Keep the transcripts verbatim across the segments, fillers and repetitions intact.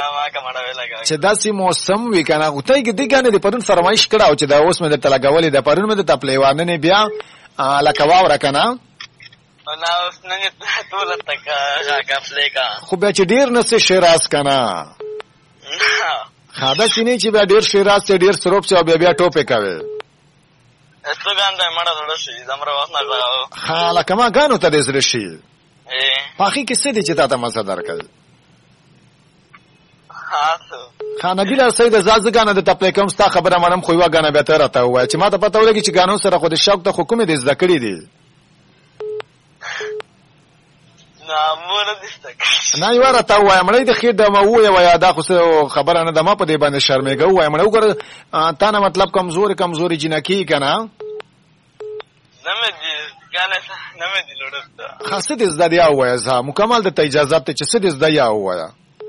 ما کومه ویلا چې داسې موسم وی کنه غوتای کې دی کنه د پرون فرمایش کړه او چې دا اوس مې د تلګولې د پرون مې د تپلیوانه نه بیا لکه واوره کنه نه اوس نه ټول تک هغه فلیکا خو بیا چې ډیر نسې شیراز کنه خاده سینې چې بیا ډیر شیراز ته ډیر سروپ چې بیا بیا ټوپې کوي اته ګانده مړه وړه شي زمره واسنه غواو خاله کما غانو ته دې زړه شي پاخي کې څه دي چې تاسو مزه درکړي خانه ګیلا سید زازګانه د تپلې کوم ستا خبره منم خو یو غانه به تر راته وای چې ما ته پته ولګي چې غانو سره خو د شوق ته حکومت دې زده کړی دي نه مور دې ستک نه یو راته وای مړې د خیر د مو یو یاده خو خبره نه د ما په دې باندې شرمېګو وای مړ وګور تا نه مطلب کمزوري کمزوري جنکی کنه نه مې دې غانه نه مې دې لړسته خاصه دې زده دی وای زه مکمل د اجازه ته چې څه دې زده یا وای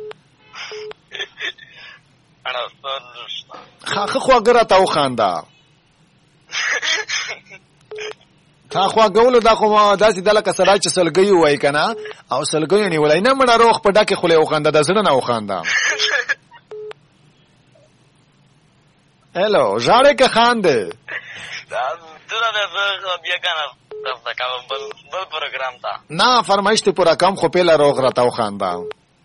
انا خاخه خواګره تا وخاندا تا خواګول دا خو داسې دلکه سړی چې سلګي وای کنه او سلګي نه ولای نه مړه روخ په ډکه خله وخاندا د زړه نه وخاندا هلو ژاړې که خاندې دا ته بیا کنه دا بل بل پروګرام تا نه فرمایش ته پورا کم خو پیله روغ راته وخاندا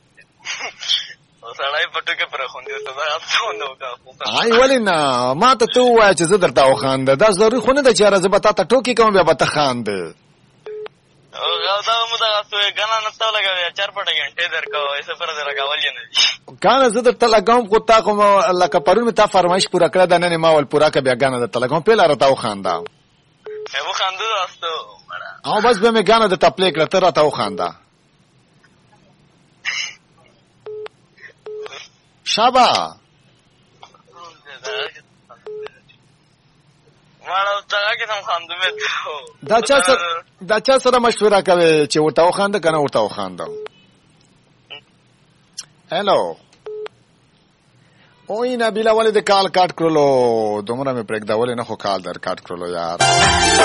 سړی پټو کې پر خوندې ته دا څونه وکړه آی ولینا ما ته تو وای چې زه درته وخاند دا ضروري خو نه ده چې راځه به تا ته ټوکی کوم بیا به ته خاند او دا مو دا څه غنا نه تاو لګا چار پټه غنټه درکو ایسه پر درګاول نه کانه زه درته لګاوم خو تا کوم لکه پرون تا فرمایش پورا کړه د نن ما ول پورا ک بیا غنا درته لګاوم پیله راته وخاندا یو خاندو راستو او بس به مې غنا د تپلې کړه تر راته وخاندا شابه دا چا سره دا چا سره مشوره کوي چې ورته وخاند کنه ورته وخاند هلو او اینا بلا ولې د کال کاټ کړلو دومره مې پرېږده ولې نه خو کال در کاټ کړلو یار